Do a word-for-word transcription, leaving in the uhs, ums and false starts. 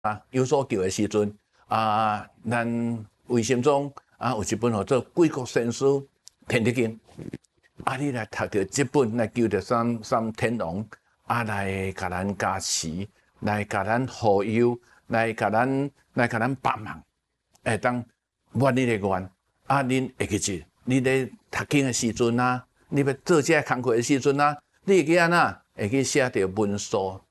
啊有所求的时阵啊，咱卫生中啊有一本叫做《贵国sen书天地经》，啊，你来读到这本来求着三三天王，啊来甲咱加持，来甲咱护佑，来甲咱来甲咱帮忙，会当圆你的愿。啊，恁下个日，你咧读经的时阵啊，你要做这工课的时阵啊，你会去安那会去写着文书。